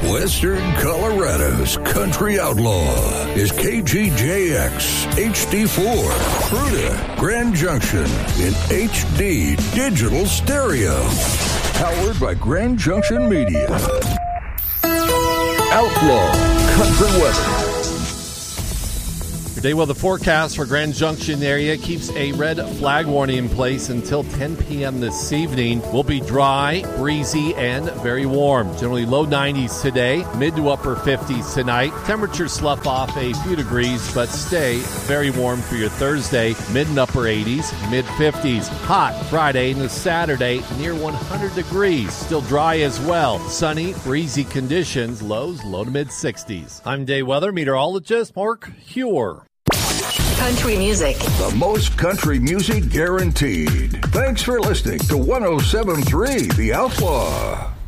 Western Colorado's country outlaw is KGJX HD4, Fruita, Grand Junction in HD digital stereo. Powered by Grand Junction Media. Outlaw Country Weather. Today, well, the forecast for Grand Junction area keeps a red flag warning in place until 10 p.m. this evening. Will be dry, breezy, and very warm. Generally low 90s today, mid to upper 50s tonight. Temperatures slough off a few degrees, but stay very warm for your Thursday. Mid and upper 80s, mid 50s. Hot Friday into Saturday, near 100 degrees. Still dry as well. Sunny, breezy conditions, lows low to mid 60s. I'm day weather meteorologist Mark Huer. Country music. The most country music guaranteed. Thanks for listening to 107.3 The Outlaw.